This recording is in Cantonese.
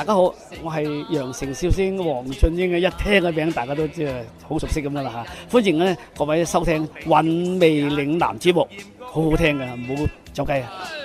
大家好，我係羊城笑星黃俊英嘅，一聽嘅名大家都知係好熟悉咁樣啦嚇。歡迎咧各位收聽《韻味嶺南》節目，好好聽嘅，唔好走雞啊！